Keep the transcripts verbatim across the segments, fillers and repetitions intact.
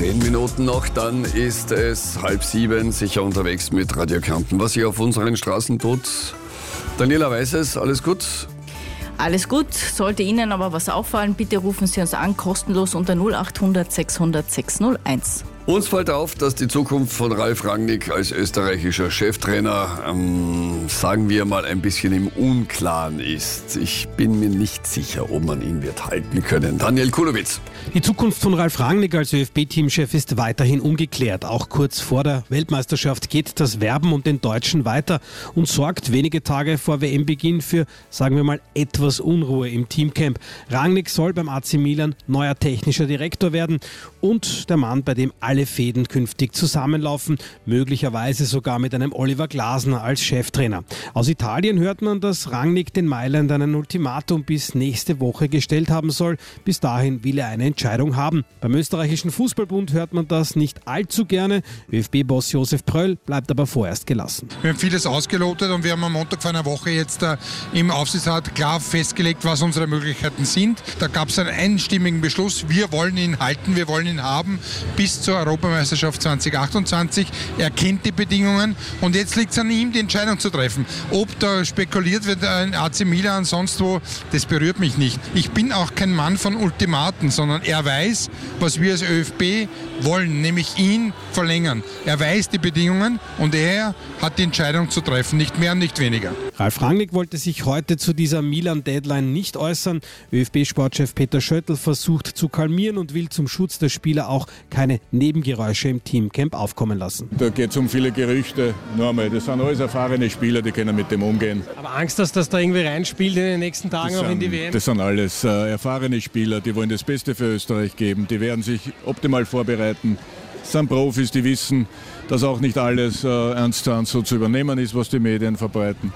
Zehn Minuten noch, dann ist es halb sieben, sicher unterwegs mit Radio Kärnten. Was sich auf unseren Straßen tut, Daniela weiß es, alles gut? Alles gut, sollte Ihnen aber was auffallen, bitte rufen Sie uns an, kostenlos unter null acht hundert sechshundert sechshunderteins. Uns fällt auf, dass die Zukunft von Ralf Rangnick als österreichischer Cheftrainer, ähm, sagen wir mal, ein bisschen im Unklaren ist. Ich bin mir nicht sicher, ob man ihn wird halten können. Daniel Kulowitz. Die Zukunft von Ralf Rangnick als ÖFB-Teamchef ist weiterhin ungeklärt. Auch kurz vor der Weltmeisterschaft geht das Werben um den Deutschen weiter und sorgt wenige Tage vor W M-Beginn für, sagen wir mal, etwas Unruhe im Teamcamp. Rangnick soll beim A C Milan neuer technischer Direktor werden und der Mann, bei dem alle Fäden künftig zusammenlaufen, möglicherweise sogar mit einem Oliver Glasner als Cheftrainer. Aus Italien hört man, dass Rangnick den Mailändern ein Ultimatum bis nächste Woche gestellt haben soll. Bis dahin will er eine Entscheidung haben. Beim österreichischen Fußballbund hört man das nicht allzu gerne. ÖFB-Boss Josef Pröll bleibt aber vorerst gelassen. Wir haben vieles ausgelotet und wir haben am Montag vor einer Woche jetzt äh, im Aufsichtsrat klar festgelegt, was unsere Möglichkeiten sind. Da gab es einen einstimmigen Beschluss. Wir wollen ihn halten, wir wollen ihn haben bis zur Europameisterschaft zwanzig achtundzwanzig. Er kennt die Bedingungen und jetzt liegt es an ihm, die Entscheidung zu treffen. Ob da spekuliert wird in A C Milan, sonst wo, das berührt mich nicht. Ich bin auch kein Mann von Ultimaten, sondern er weiß, was wir als ÖFB wollen, nämlich ihn verlängern. Er weiß die Bedingungen und er hat die Entscheidung zu treffen, nicht mehr und nicht weniger. Ralf Rangnick wollte sich heute zu dieser Milan-Deadline nicht äußern. ÖFB-Sportchef Peter Schöttl versucht zu kalmieren und will zum Schutz der Spieler auch keine Nebengeräusche im Teamcamp aufkommen lassen. Da geht es um viele Gerüchte. Nur einmal, das sind alles erfahrene Spieler, die können mit dem umgehen. Aber Angst, dass das da irgendwie reinspielt in den nächsten Tagen das auch sind, in die W M? Das sind alles äh, erfahrene Spieler, die wollen das Beste für Österreich geben. Die werden sich optimal vorbereiten. Das sind Profis, die wissen, dass auch nicht alles äh, ernst zu ernst so zu übernehmen ist, was die Medien verbreiten.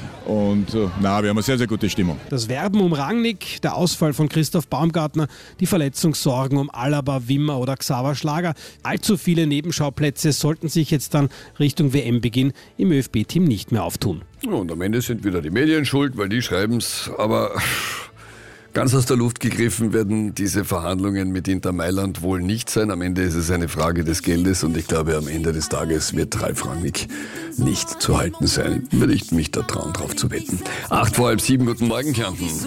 Und äh, na, wir haben eine sehr, sehr gute Stimmung. Das Werben um Rangnick, der Ausfall von Christoph Baumgartner, die Verletzungssorgen um Alaba, Wimmer oder Xaver Schlager. Allzu viele Nebenschauplätze sollten sich jetzt dann Richtung W M-Beginn im ÖFB-Team nicht mehr auftun. Und am Ende sind wieder die Medien schuld, weil die schreiben es, aber ganz aus der Luft gegriffen werden diese Verhandlungen mit Inter Mailand wohl nicht sein. Am Ende ist es eine Frage des Geldes und ich glaube, am Ende des Tages wird Ralf Rangnick nicht zu halten sein. Würde ich mich da trauen, drauf zu wetten. Acht vor halb sieben, guten Morgen, Kärnten.